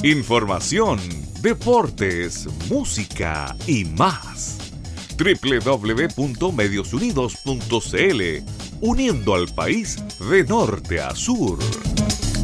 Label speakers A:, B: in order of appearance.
A: Información, deportes, música y más. www.mediosunidos.cl, uniendo al país de norte a sur.